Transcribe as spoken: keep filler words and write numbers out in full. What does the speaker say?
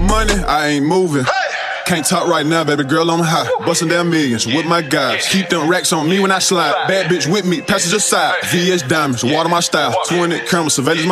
money, I ain't moving. Can't talk right now, baby girl, I'm high. Bustin' down millions with my guys. Keep them racks on me when I slide. Bad bitch with me, passenger side. V S diamonds, water my style. twenty cameras, surveillance my